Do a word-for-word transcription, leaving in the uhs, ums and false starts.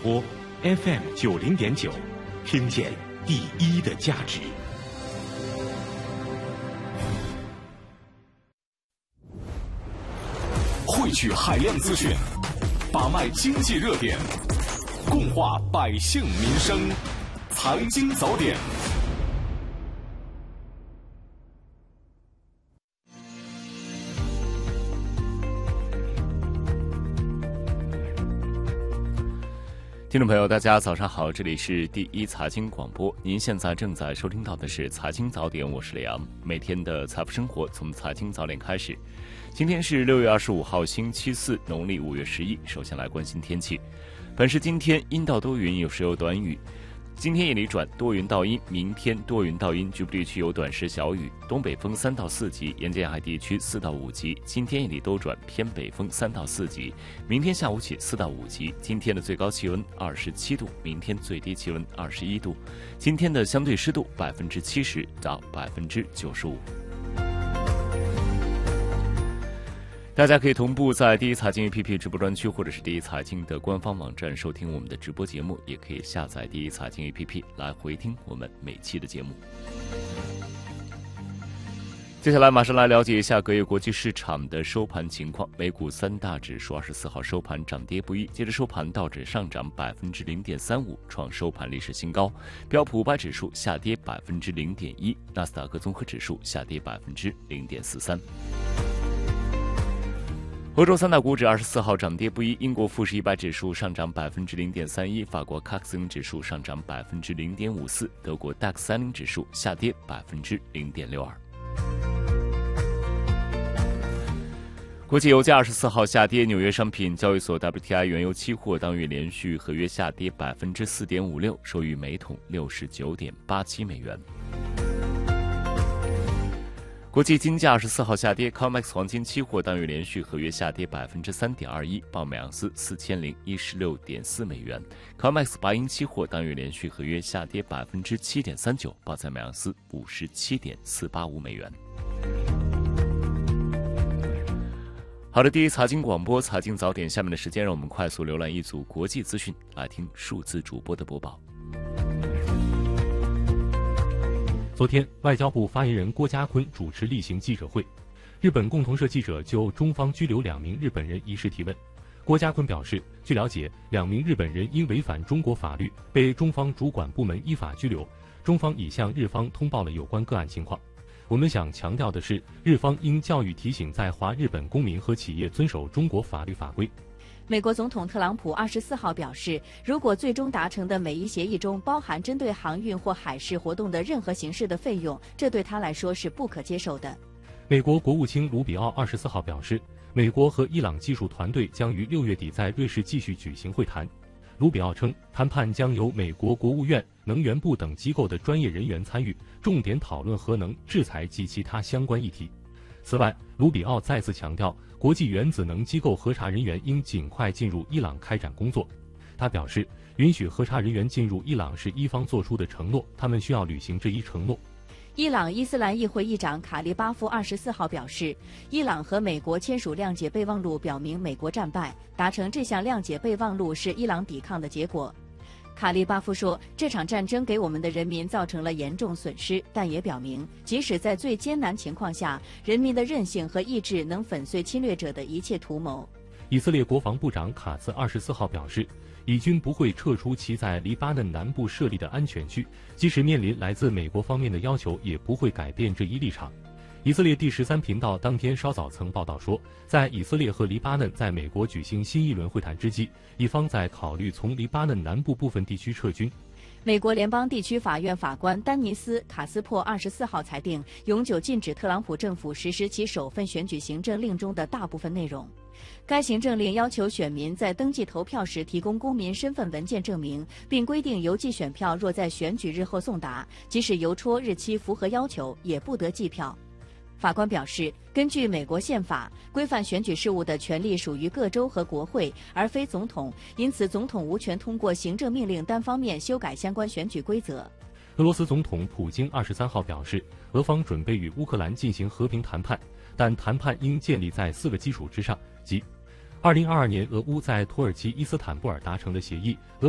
播 F M 九零点九，听见第一的价值。 汇聚海量资讯，把脉经济热点，共话百姓民生。财经早点。 听众朋友，大家早上好，这里是第一财经广播，您现在正在收听到的是财经早点，我是李阳。每天的财富生活从财经早点开始。今天是六月二十五号，星期四，农历五月十一。首先来关心天气。本市今天阴到多云，有时有短雨。今天夜里转多云到阴，明天多云到阴，局部地区有短时小雨，东北风三到四级，沿沿海地区四到五级。今天夜里多转偏北风三到四级，明天下午起四到五级。今天的最高气温二十七度，明天最低气温二十一度。今天的相对湿度百分之七十到百分之九十五。大家可以同步在第一财经 A P P 直播专区或者是第一财经的官方网站收听我们的直播节目，也可以下载第一财经 A P P 来回听我们每期的节目。接下来马上来了解一下隔夜国际市场的收盘情况。美股三大指数二十四号收盘涨跌不一，接着收盘道指上涨百分之零点三五，创收盘历史新高；标普五百指数下跌百分之零点一，纳斯达克综合指数下跌百分之零点四三。欧洲三大股指二十四号涨跌不一，英国富时一百指数上涨百分之零点三一，法国 C A C 四零指数上涨百分之零点五四，德国 D A X 三十指数下跌百分之零点六二。国际油价二十四号下跌，纽约商品交易所 W T I 原油期货当月连续合约下跌百分之四点五六，收于每桶六十九点八七美元。国际金价二十四号下跌 ，C O M E X 黄金期货当月连续合约下跌百分之三点二一，报每盎司四千零一十六点四美元。C O M E X 白银期货当月连续合约下跌百分之七点三九，报在每盎司五十七点四八五美元。好的，第一财经广播财经早点，下面的时间让我们快速浏览一组国际资讯，来听数字主播的播报。 昨天，外交部发言人郭家坤主持例行记者会，日本共同社记者就中方拘留两名日本人一事提问。郭家坤表示，据了解，两名日本人因违反中国法律被中方主管部门依法拘留，中方已向日方通报了有关个案情况。我们想强调的是，日方应教育提醒在华日本公民和企业遵守中国法律法规。 美国总统特朗普二十四号表示，如果最终达成的美伊协议中包含针对航运或海事活动的任何形式的费用，这对他来说是不可接受的。 美国国务卿卢比奥二十四号表示，美国和伊朗技术团队将于六月底在瑞士继续举行会谈。卢比奥称，谈判将由美国国务院、能源部等机构的专业人员参与，重点讨论核能、制裁及其他相关议题。此外，卢比奥再次强调，国际原子能机构核查人员应尽快进入伊朗开展工作。他表示，允许核查人员进入伊朗是伊方做出的承诺，他们需要履行这一承诺。 伊朗伊斯兰议会议长卡利巴夫二十四号表示，伊朗和美国签署谅解备忘录，表明美国战败，达成这项谅解备忘录是伊朗抵抗的结果。卡利巴夫说，这场战争给我们的人民造成了严重损失，但也表明，即使在最艰难情况下，人民的韧性和意志能粉碎侵略者的一切图谋。 以色列国防部长卡茨二十四号表示，以军不会撤出其在黎巴嫩南部设立的安全区，即使面临来自美国方面的要求，也不会改变这一立场。以色列第十三频道当天稍早曾报道说，在以色列和黎巴嫩在美国举行新一轮会谈之际，一方在考虑从黎巴嫩南部部分地区撤军。 美国联邦地区法院法官丹尼斯·卡斯珀二十四号裁定，永久禁止特朗普政府实施其首份选举行政令中的大部分内容。该行政令要求选民在登记投票时提供公民身份文件证明，并规定邮寄选票若在选举日后送达，即使邮戳日期符合要求，也不得计票。法官表示，根据美国宪法，规范选举事务的权力属于各州和国会，而非总统，因此总统无权通过行政命令单方面修改相关选举规则。 俄罗斯总统普京二十三号表示，俄方准备与乌克兰进行和平谈判，但谈判应建立在四个基础之上，即二零二二年俄乌在土耳其伊斯坦布尔达成的协议，俄